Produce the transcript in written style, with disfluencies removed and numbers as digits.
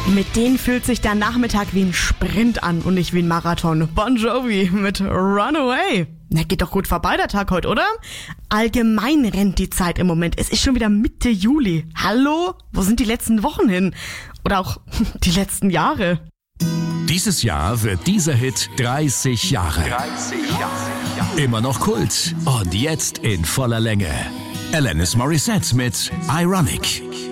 Mit denen fühlt sich der Nachmittag wie ein Sprint an und nicht wie ein Marathon. Bon Jovi mit Runaway. Na, geht doch gut vorbei der Tag heute, oder? Allgemein rennt die Zeit im Moment. Es ist schon wieder Mitte Juli. Hallo? Wo sind die letzten Wochen hin? Oder auch die letzten Jahre? Dieses Jahr wird dieser Hit 30 Jahre. 30 Jahre. Immer noch Kult und jetzt in voller Länge. Alanis Morissette mit Ironic.